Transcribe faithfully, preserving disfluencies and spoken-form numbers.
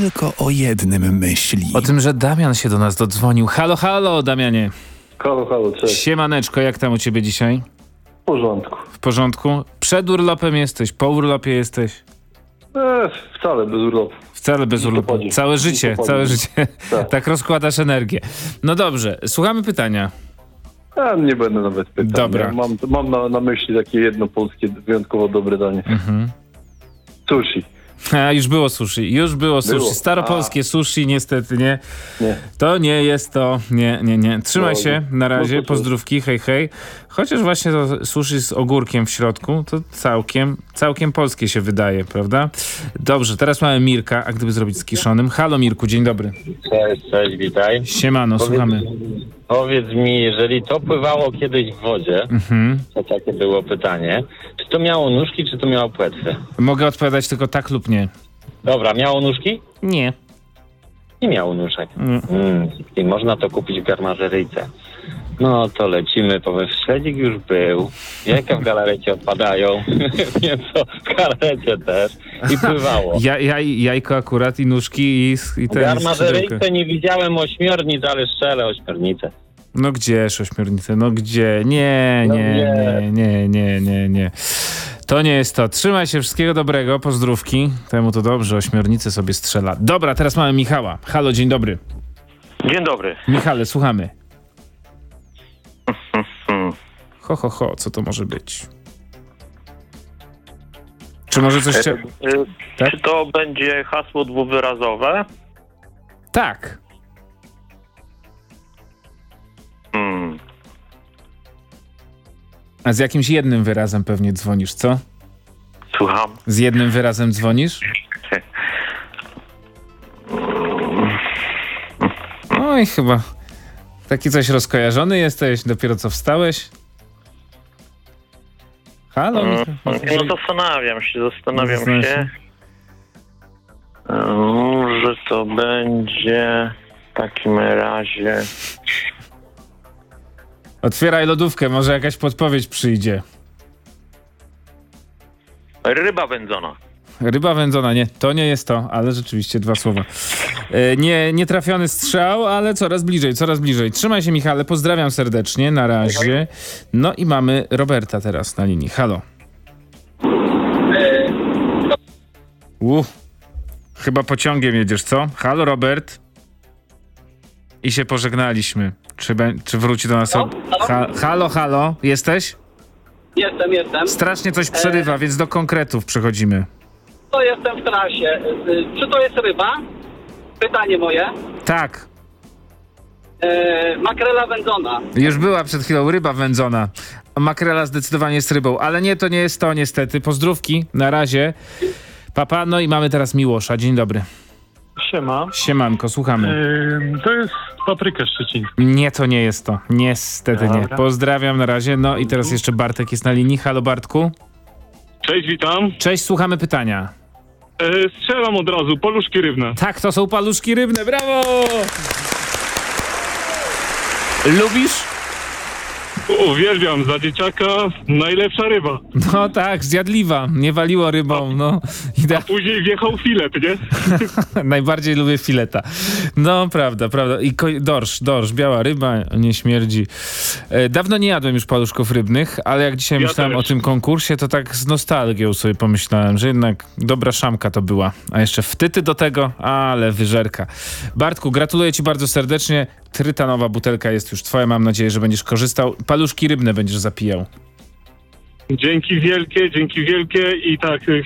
tylko o jednym myśli. O tym, że Damian się do nas dodzwonił. Halo, halo, Damianie. Halo, halo, cześć. Siemaneczko, jak tam u ciebie dzisiaj? W porządku. W porządku? Przed urlopem jesteś, po urlopie jesteś? E, wcale bez urlopu. Wcale bez urlopu. Listopadzie. Całe życie, Listopadzie. całe życie. Tak. Tak rozkładasz energię. No dobrze, słuchamy pytania. Ja nie będę nawet pytał. Dobra. Ja mam mam na, na myśli takie jedno polskie, wyjątkowo dobre danie. Mhm. Sushi. A, już było sushi, już było sushi. Było. Staropolskie A. sushi, niestety nie. Nie. To nie jest to, nie, nie, nie. Trzymaj No, się, na razie, no to co? pozdrówki, hej, hej. Chociaż właśnie to sushi z ogórkiem w środku, to całkiem, całkiem polskie się wydaje, prawda? Dobrze, teraz mamy Mirka, a gdyby zrobić z kiszonym? Halo Mirku, dzień dobry. Cześć, cześć, witaj. Siemano, słuchamy. Powiedz mi, jeżeli to pływało kiedyś w wodzie, Mhm. to takie było pytanie, czy to miało nóżki, czy to miało płetwy? Mogę odpowiadać tylko tak lub nie. Dobra, miało nóżki? Nie. Nie miało nóżek. Mm. Mm, I można to kupić w garmażeryjce. No to lecimy, powiem, śledzik już był, jajka w galarecie odpadają, mięso w galarecie też i pływało. Ja, jaj, jajko akurat i nóżki i, i W ten skrzydełko. garmażeryjce nie widziałem ośmiornic, ale strzelę ośmiornicę. No gdzież ośmiornice, no gdzie? Nie, No nie, nie, nie, nie, nie, nie. To nie jest to. Trzymaj się, wszystkiego dobrego, pozdrówki. Temu to dobrze, ośmiornice sobie strzela. Dobra, teraz mamy Michała. Halo, dzień dobry. Dzień dobry. Michale, słuchamy. Ho, ho, ho, co to może być? Czy może coś... Chcia... Y, Tak? Czy to będzie hasło dwuwyrazowe? Tak. Hmm. A z jakimś jednym wyrazem pewnie dzwonisz, co? Słucham. Z jednym wyrazem dzwonisz? Oj, chyba taki coś rozkojarzony jesteś, dopiero co wstałeś. Halo? Mm, Michał? No zastanawiam się, zastanawiam Zastanawiam się. się. Y, Może to będzie w takim razie... Otwieraj lodówkę, może jakaś podpowiedź przyjdzie. Ryba wędzona. Ryba wędzona, nie, to nie jest to, ale rzeczywiście dwa słowa. E, nie, nietrafiony strzał, ale coraz bliżej, coraz bliżej. Trzymaj się, Michale, pozdrawiam serdecznie, na razie. No i mamy Roberta teraz na linii. Halo. Uff, chyba pociągiem jedziesz, co? Halo, Robert. I się pożegnaliśmy. Czy, be, czy wróci do nas? Halo? Ha, halo, halo, jesteś? Jestem, jestem. Strasznie coś przerywa, więc do konkretów przechodzimy. To jestem w trasie. Y, Czy to jest ryba? Pytanie moje. Tak. E, makrela wędzona. Już była przed chwilą ryba wędzona. Makrela zdecydowanie jest rybą, ale nie, to nie jest to niestety. Pozdrówki, na razie. Papa, no i mamy teraz Miłosza. Dzień dobry. Siema. Siemanko, słuchamy. Yy, to jest papryka szczecińska. Nie, to nie jest to. Niestety nie. Dobra. Pozdrawiam na razie. No i teraz jeszcze Bartek jest na linii. Halo, Bartku. Cześć, witam. Cześć, słuchamy pytania. Yy, strzelam od razu, paluszki rybne. Tak, to są paluszki rybne. Brawo! Lubisz? Uwielbiam, za dzieciaka najlepsza ryba. No tak, zjadliwa. Nie waliło rybą, no. Idea- Później wjechał filet, nie? Najbardziej lubię fileta. No, prawda, prawda. I ko- dorsz, dorsz, biała ryba, nie śmierdzi. E, dawno nie jadłem już paluszków rybnych, ale jak dzisiaj Ja myślałem też. o tym konkursie, to tak z nostalgią sobie pomyślałem, że jednak dobra szamka to była. A jeszcze wtyty do tego, ale wyżerka. Bartku, gratuluję ci bardzo serdecznie. Trytanowa butelka jest już twoja, mam nadzieję, że będziesz korzystał. Paluszki rybne będziesz zapijał. Dzięki wielkie, dzięki wielkie i tak, y,